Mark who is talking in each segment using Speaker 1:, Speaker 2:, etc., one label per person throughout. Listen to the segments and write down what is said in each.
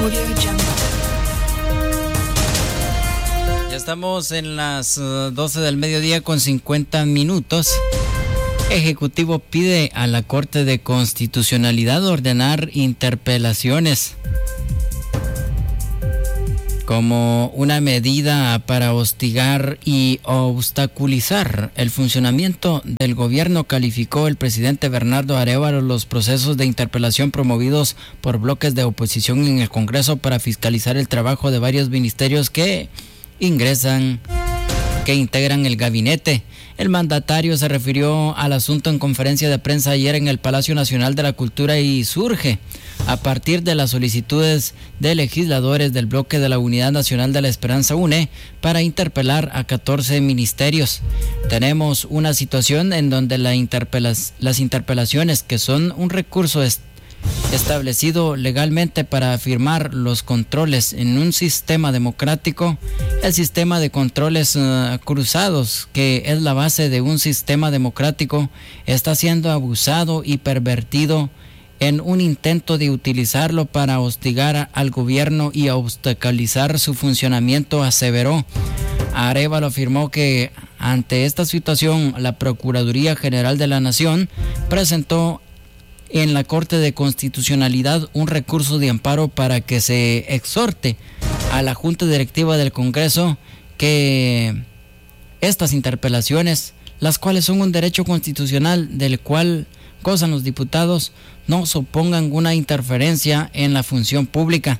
Speaker 1: Ya estamos en las 12 del mediodía con 50 minutos. Ejecutivo pide a la Corte de Constitucionalidad ordenar interpelaciones como una medida para hostigar y obstaculizar el funcionamiento del gobierno. Calificó el presidente Bernardo Arévalo los procesos de interpelación promovidos por bloques de oposición en el Congreso para fiscalizar el trabajo de varios ministerios que integran el gabinete. El mandatario se refirió al asunto en conferencia de prensa ayer en el Palacio Nacional de la Cultura y surge a partir de las solicitudes de legisladores del bloque de la Unidad Nacional de la Esperanza UNE para interpelar a 14 ministerios. Tenemos una situación en donde las interpelaciones, que son un recurso establecido legalmente para afirmar los controles en un sistema democrático, el sistema de controles cruzados, que es la base de un sistema democrático, está siendo abusado y pervertido en un intento de utilizarlo para hostigar al gobierno y obstaculizar su funcionamiento, aseveró. Arévalo afirmó que ante esta situación la Procuraduría General de la Nación presentó en la Corte de Constitucionalidad un recurso de amparo para que se exhorte a la Junta Directiva del Congreso que estas interpelaciones, las cuales son un derecho constitucional del cual gozan los diputados, no supongan una interferencia en la función pública.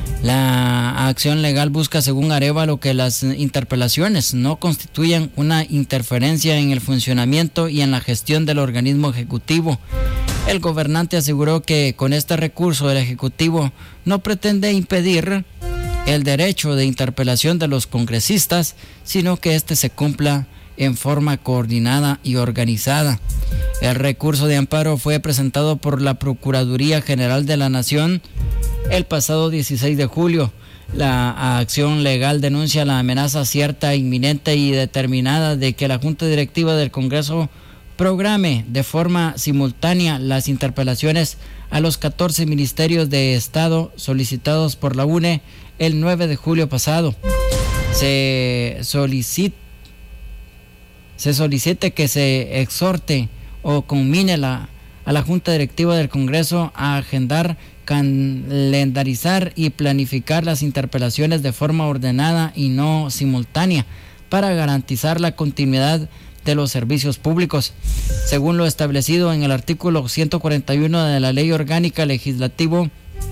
Speaker 1: La acción legal busca, según Arévalo, que las interpelaciones no constituyan una interferencia en el funcionamiento y en la gestión del organismo ejecutivo. El gobernante aseguró que con este recurso el Ejecutivo no pretende impedir el derecho de interpelación de los congresistas, sino que éste se cumpla en forma coordinada y organizada. El recurso de amparo fue presentado por la Procuraduría General de la Nación el pasado 16 de julio. La acción legal denuncia la amenaza cierta, inminente y determinada de que la Junta Directiva del Congreso programe de forma simultánea las interpelaciones a los 14 ministerios de Estado solicitados por la UNE el 9 de julio pasado. Se solicite que se exhorte o conmine a la Junta Directiva del Congreso a agendar, calendarizar y planificar las interpelaciones de forma ordenada y no simultánea para garantizar la continuidad de los servicios públicos, según lo establecido en el artículo 141 de la Ley Orgánica Legislativo,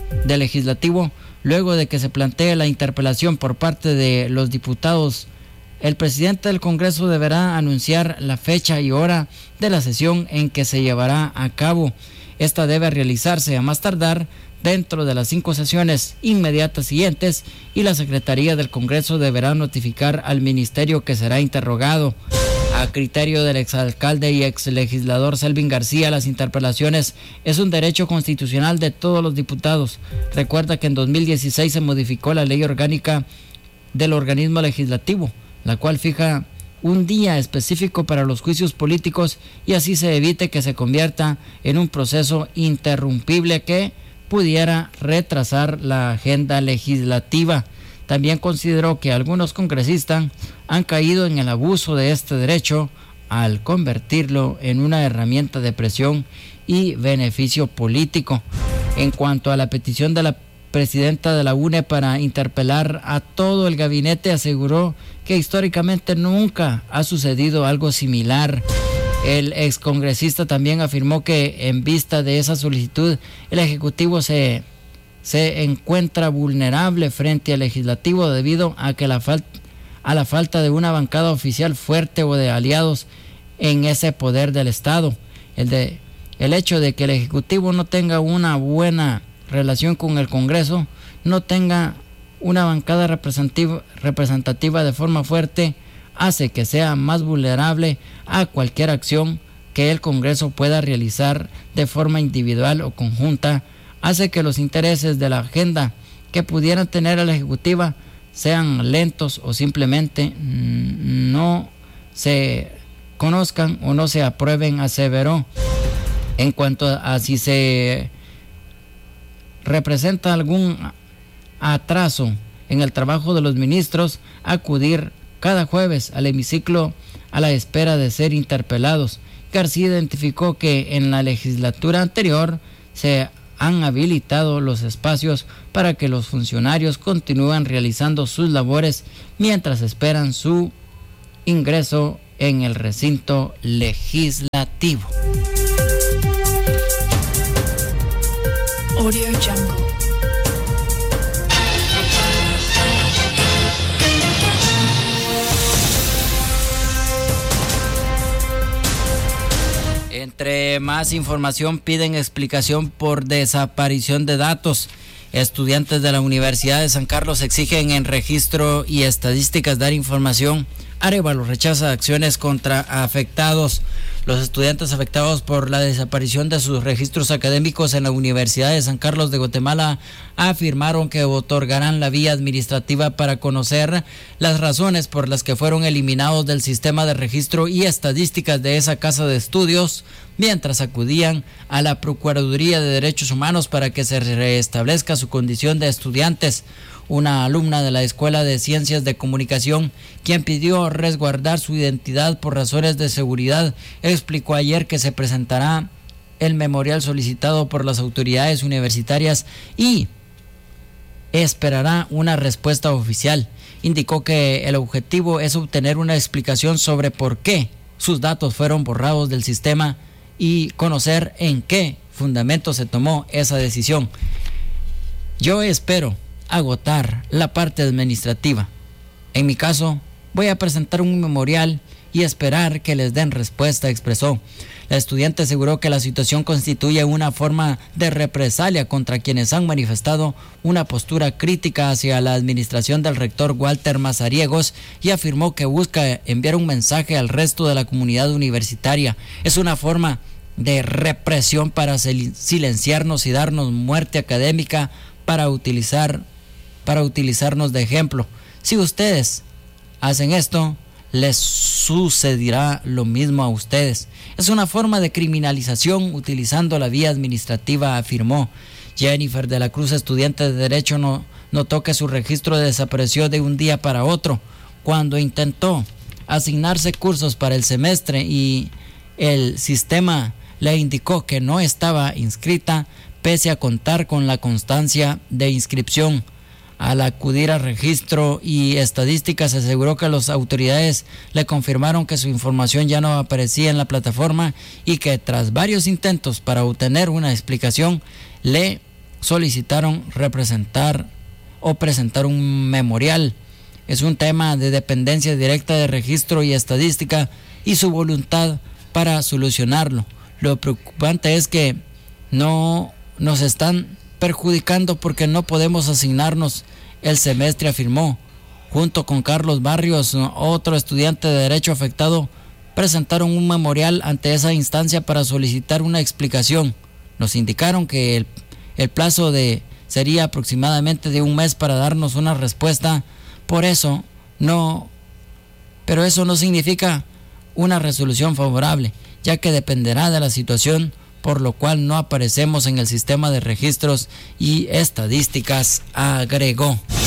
Speaker 1: luego de que se plantee la interpelación por parte de los diputados. El presidente del Congreso deberá anunciar la fecha y hora de la sesión en que se llevará a cabo. Esta debe realizarse a más tardar dentro de las 5 sesiones inmediatas siguientes y la Secretaría del Congreso deberá notificar al ministerio que será interrogado. A criterio del exalcalde y exlegislador Selvin García, las interpelaciones es un derecho constitucional de todos los diputados. Recuerda que en 2016 se modificó la ley orgánica del organismo legislativo, la cual fija un día específico para los juicios políticos y así se evite que se convierta en un proceso interrumpible que pudiera retrasar la agenda legislativa. También consideró que algunos congresistas han caído en el abuso de este derecho al convertirlo en una herramienta de presión y beneficio político. En cuanto a la petición de la presidenta de la UNE para interpelar a todo el gabinete, aseguró que históricamente nunca ha sucedido algo similar. El excongresista también afirmó que en vista de esa solicitud, el Ejecutivo se encuentra vulnerable frente al Legislativo debido a que la falta de una bancada oficial fuerte o de aliados en ese poder del Estado. El hecho de que el Ejecutivo no tenga una buena relación con el Congreso, no tenga una bancada representativa de forma fuerte, hace que sea más vulnerable a cualquier acción que el Congreso pueda realizar de forma individual o conjunta, hace que los intereses de la agenda que pudieran tener a la Ejecutiva sean lentos o simplemente no se conozcan o no se aprueben, aseveró. En cuanto a si se representa algún atraso en el trabajo de los ministros acudir cada jueves al hemiciclo a la espera de ser interpelados. García identificó que en la legislatura anterior se han habilitado los espacios para que los funcionarios continúen realizando sus labores mientras esperan su ingreso en el recinto legislativo.
Speaker 2: Audio Jungle.
Speaker 1: Entre más información, piden explicación por desaparición de datos. Estudiantes de la Universidad de San Carlos exigen en registro y estadísticas dar información. Arévalo rechaza acciones contra afectados. Los estudiantes afectados por la desaparición de sus registros académicos en la Universidad de San Carlos de Guatemala afirmaron que otorgarán la vía administrativa para conocer las razones por las que fueron eliminados del sistema de registro y estadísticas de esa casa de estudios, mientras acudían a la Procuraduría de Derechos Humanos para que se restablezca su condición de estudiantes. Una alumna de la Escuela de Ciencias de Comunicación, quien pidió resguardar su identidad por razones de seguridad, explicó ayer que se presentará el memorial solicitado por las autoridades universitarias y esperará una respuesta oficial. Indicó que el objetivo es obtener una explicación sobre por qué sus datos fueron borrados del sistema y conocer en qué fundamento se tomó esa decisión. Yo espero agotar la parte administrativa. En mi caso, voy a presentar un memorial y esperar que les den respuesta, expresó. La estudiante aseguró que la situación constituye una forma de represalia contra quienes han manifestado una postura crítica hacia la administración del rector Walter Mazariegos y afirmó que busca enviar un mensaje al resto de la comunidad universitaria. Es una forma de represión para silenciarnos y darnos muerte académica para utilizarnos de ejemplo. Si ustedes hacen esto, les sucederá lo mismo a ustedes. Es una forma de criminalización utilizando la vía administrativa, afirmó. Jennifer de la Cruz, estudiante de Derecho, notó que su registro desapareció de un día para otro. Cuando intentó asignarse cursos para el semestre y el sistema le indicó que no estaba inscrita, pese a contar con la constancia de inscripción. Al acudir a registro y estadísticas, se aseguró que las autoridades le confirmaron que su información ya no aparecía en la plataforma y que tras varios intentos para obtener una explicación, le solicitaron presentar un memorial. Es un tema de dependencia directa de registro y estadística y su voluntad para solucionarlo. Lo preocupante es que no nos están perjudicando porque no podemos asignarnos el semestre, afirmó. Junto con Carlos Barrios, otro estudiante de Derecho afectado, presentaron un memorial ante esa instancia para solicitar una explicación. Nos indicaron que el plazo sería aproximadamente de un mes para darnos una respuesta. Pero eso no significa una resolución favorable, ya que dependerá de la situación, por lo cual no aparecemos en el sistema de registros y estadísticas, agregó.